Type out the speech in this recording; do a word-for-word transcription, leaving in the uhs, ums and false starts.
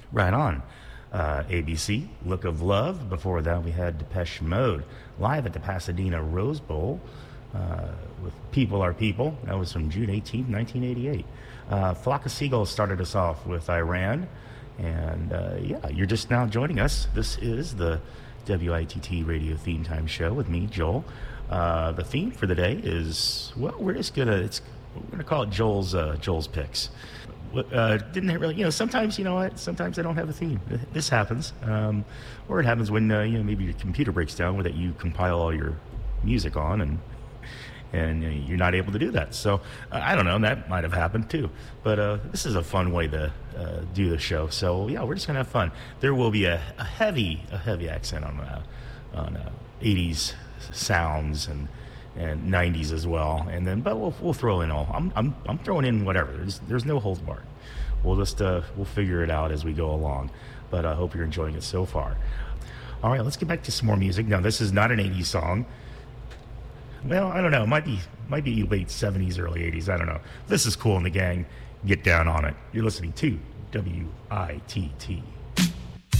Right on. Uh, A B C, Look of Love. Before that, we had Depeche Mode live at the Pasadena Rose Bowl uh, with People Are People. That was from June eighteenth, nineteen eighty-eight. Uh, Flock of Seagulls started us off with Iran. And uh, yeah, you're just now joining us. This is the W I T T Radio Theme Time Show with me, Joel. Uh, the theme for the day is, well, we're just gonna it's we're gonna call it Joel's uh, Joel's picks. Uh, didn't really, you know, sometimes, you know what, sometimes I don't have a theme. This happens. Um, or it happens when, uh, you know, maybe your computer breaks down that you compile all your music on and and uh, you're not able to do that. So, uh, I don't know, that might have happened too. But uh, this is a fun way to uh, do the show. So, yeah, we're just going to have fun. There will be a, a heavy, a heavy accent on, uh, on uh, eighties sounds and and nineties as well, and then but we'll we'll throw in all. I'm I'm I'm throwing in whatever. There's there's no holds barred. We'll just uh, we'll figure it out as we go along. But I hope you're enjoying it so far. All right, let's get back to some more music. Now, this is not an eighties song. Well, I don't know. It might be might be late seventies, early eighties. I don't know. This is Kool and the Gang. Get down on it. You're listening to W I T T.